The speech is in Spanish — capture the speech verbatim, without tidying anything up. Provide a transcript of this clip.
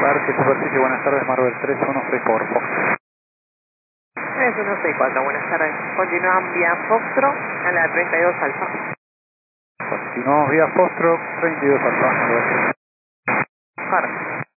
Parque Superficie, buenas tardes, Marvel tres uno seis por Fox. tres uno seis cuatro, buenas tardes. Continúan vía Foxtrot a la treinta y dos Alfa. Continuamos vía Foxtrot, treinta y dos Alfa. Correcto.